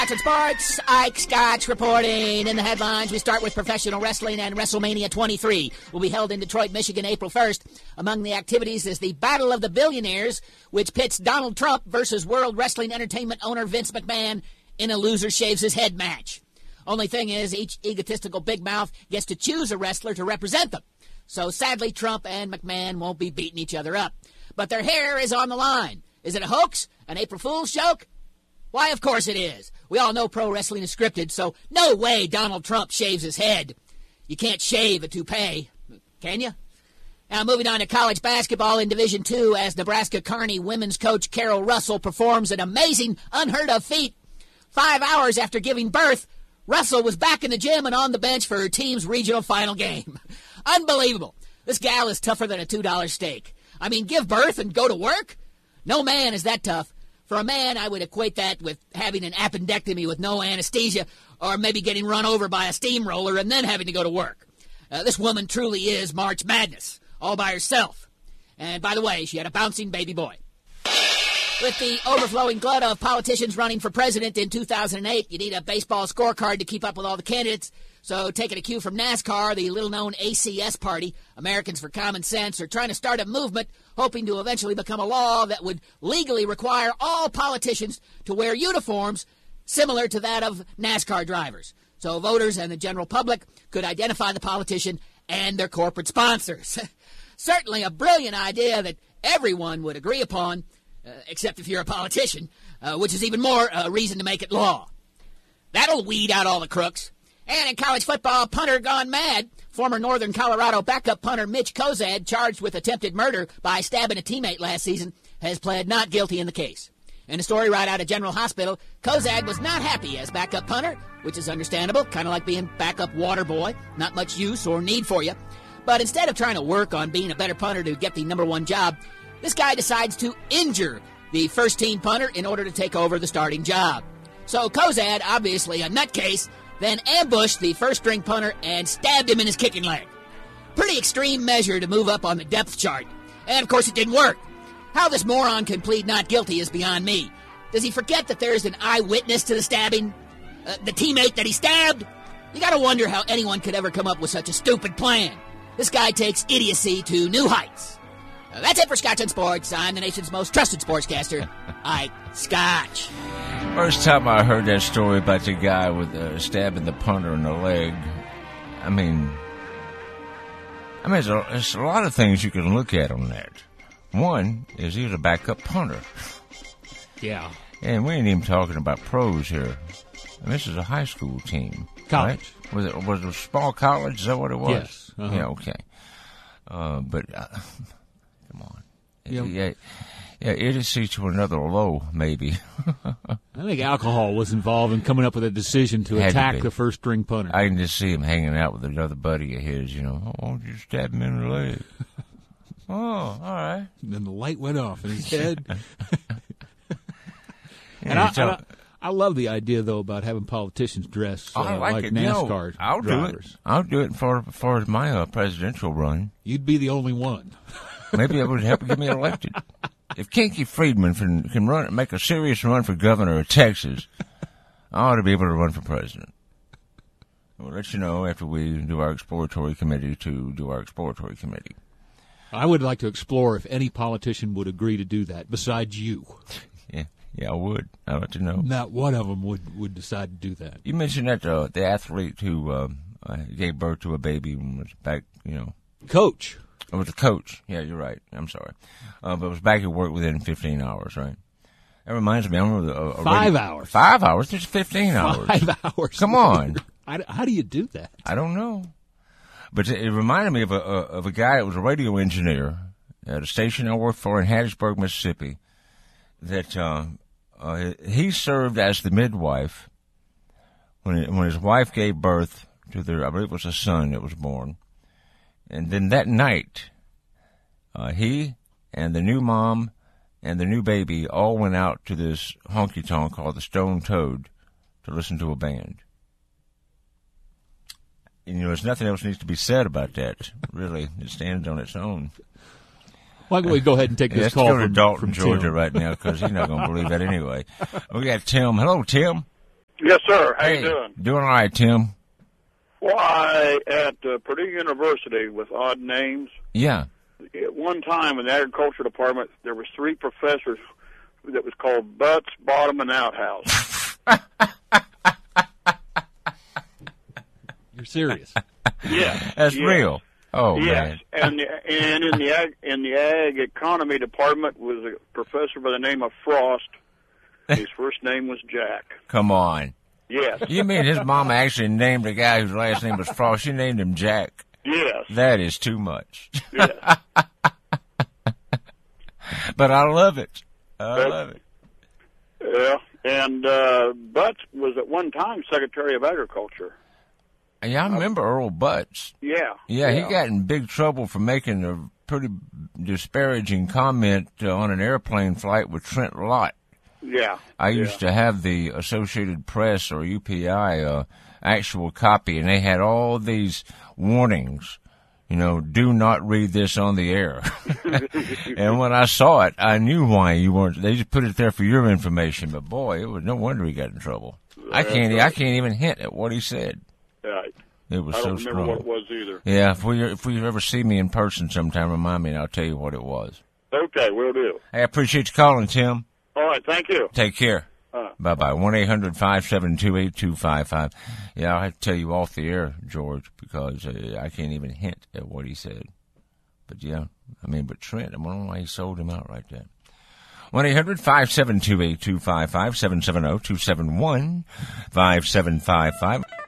Scotch and Sports. Ike Scotch reporting. In the headlines, we start with professional wrestling, and WrestleMania 23 will be held in Detroit, Michigan, April 1st. Among the activities is the Battle of the Billionaires, which pits Donald Trump versus World Wrestling Entertainment owner Vince McMahon in a loser shaves his head match. Only thing is, each egotistical big mouth gets to choose a wrestler to represent them. So sadly, Trump and McMahon won't be beating each other up. But their hair is on the line. Is it a hoax? An April Fool's joke? Why, of course it is. We all know pro wrestling is scripted, so no way Donald Trump shaves his head. You can't shave a toupee, can you? Now, moving on to college basketball in Division II, as Nebraska Kearney women's coach Carol Russell performs an amazing, unheard-of feat. 5 hours after giving birth, Russell was back in the gym and on the bench for her team's regional final game. Unbelievable. This gal is tougher than a $2 steak. I mean, give birth and go to work? No man is that tough. For a man, I would equate that with having an appendectomy with no anesthesia, or maybe getting run over by a steamroller and then having to go to work. This woman truly is March Madness, all by herself. And by the way, she had a bouncing baby boy. With the overflowing glut of politicians running for president in 2008, you need a baseball scorecard to keep up with all the candidates. So taking a cue from NASCAR, the little-known ACS party, Americans for Common Sense, are trying to start a movement hoping to eventually become a law that would legally require all politicians to wear uniforms similar to that of NASCAR drivers. So voters and the general public could identify the politician and their corporate sponsors. Certainly a brilliant idea that everyone would agree upon, except if you're a politician, which is even more reason to make it law. That'll weed out all the crooks. And in college football, punter gone mad. Former Northern Colorado backup punter Mitch Kozad, charged with attempted murder by stabbing a teammate last season, has pled not guilty in the case. In a story right out of General Hospital, Kozad was not happy as backup punter, which is understandable, kind of like being backup water boy, not much use or need for you. But instead of trying to work on being a better punter to get the number one job, this guy decides to injure the first-team punter in order to take over the starting job. So Kozad, obviously a nutcase, then ambushed the first-string punter and stabbed him in his kicking leg. Pretty extreme measure to move up on the depth chart. And, of course, it didn't work. How this moron can plead not guilty is beyond me. Does he forget that there is an eyewitness to the stabbing? The teammate that he stabbed? You gotta wonder how anyone could ever come up with such a stupid plan. This guy takes idiocy to new heights. That's it for Scotch and Sports. I'm the nation's most trusted sportscaster, Ike Scotch. First time I heard that story about the guy with stabbing the punter in the leg, there's a lot of things you can look at on that. One is he was a backup punter. Yeah. And we ain't even talking about pros here. This is a high school team. College. Right? Was it a small college? Is that what it was? Yes. Uh-huh. Yeah, okay. Come on. Yep. Yeah, idiocy to another low, maybe. I think alcohol was involved in coming up with a decision to attack the first-string punter. I can just see him hanging out with another buddy of his, Oh, why don't you stab him in the leg? Oh, all right. And then the light went off in his head. And I love the idea, though, about having politicians dress like NASCAR drivers. I'll do it for my presidential run. You'd be the only one. Maybe it would help get me elected. If Kinky Friedman can make a serious run for governor of Texas, I ought to be able to run for president. We'll let you know after we do our exploratory committee I would like to explore if any politician would agree to do that besides you. Yeah, I would. I'd like to know. Not one of them would decide to do that. You mentioned that the athlete who gave birth to a baby and was back, Coach. It was a coach. Yeah, you're right. I'm sorry. But it was back at work within 15 hours, right? That reminds me, I remember 5 hours. 5 hours? There's 15 hours. 5 hours. Come on. How do you do that? I don't know. But it reminded me of a guy that was a radio engineer at a station I worked for in Hattiesburg, Mississippi, that he served as the midwife when his wife gave birth to I believe it was a son that was born. And then that night, he and the new mom and the new baby all went out to this honky-tonk called the Stone Toad to listen to a band. And, there's nothing else needs to be said about that. Really, it stands on its own. Why don't we go ahead and take this call from Dalton, from Georgia Tim. right now, because he's not going to believe that anyway. We got Tim. Hello, Tim. Yes, sir. How you doing? Doing all right, Tim. Why, at Purdue University with odd names. Yeah. At one time in the agriculture department, there was 3 professors that was called Butts, Bottom, and Outhouse. You're serious? Yeah. That's real. Oh, yes. Man. And in the ag economy department was a professor by the name of Frost. His first name was Jack. Come on. Yes. You mean his mama actually named a guy whose last name was Frost? She named him Jack. Yes. That is too much. Yes. But I love it. I love it. Yeah. And Butts was at one time Secretary of Agriculture. Yeah, I remember Earl Butts. Yeah. Yeah, he got in big trouble for making a pretty disparaging comment on an airplane flight with Trent Lott. Yeah. I used to have the Associated Press or UPI actual copy, and they had all these warnings. You know, do not read this on the air. And when I saw it, I knew why you weren't. They just put it there for your information. But boy, it was no wonder he got in trouble. I can't even hint at what he said. Right. It was so strong. I don't remember what it was either. Yeah, if we ever see me in person sometime, remind me and I'll tell you what it was. Okay, will do. Hey, I appreciate you calling, Tim. All right, thank you. Take care. Bye-bye. 1-800-572-8255. Yeah, I'll have to tell you off the air, George, because I can't even hint at what he said. But, yeah, but Trent, I don't know why he sold him out like that. 1-800-572-8255, 770-271-5755.